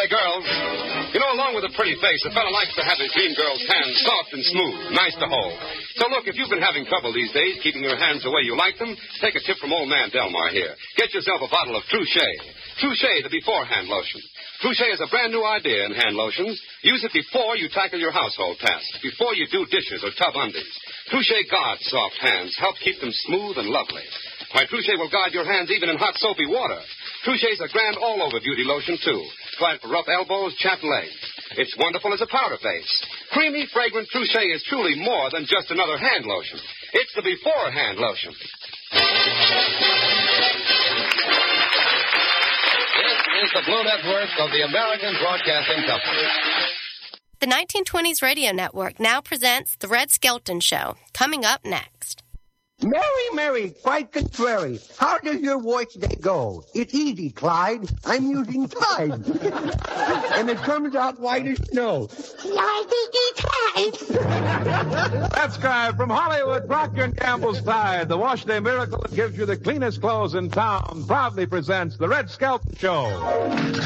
Hey, girls. You know, along with a pretty face, a fella likes to have his dream girl's hands soft and smooth, nice to hold. So, look, if you've been having trouble these days keeping your hands the way you like them, take a tip from old man Delmar here. Get yourself a bottle of Trouche. Trouche, the beforehand lotion. Trouche is a brand new idea in hand lotions. Use it before you tackle your household tasks, before you do dishes or tub undies. Trouche guards soft hands, helps keep them smooth and lovely. Why, Trouche will guard your hands even in hot, soapy water. Trouche's a grand all-over beauty lotion, too. Try it for rough elbows, chapped legs. It's wonderful as a powder base. Creamy, fragrant Trouche is truly more than just another hand lotion. It's the beforehand lotion. This is the Blue Network of the American Broadcasting Company. The 1920s Radio Network now presents The Red Skelton Show, coming up next. Mary, Mary, quite contrary. How does your watch day go? It's easy, Clyde. I'm using Tide. And it comes out white as snow. That's Clyde from Hollywood, Procter & Gamble's Tide, the wash day miracle that gives you the cleanest clothes in town, proudly presents The Red Skelton Show.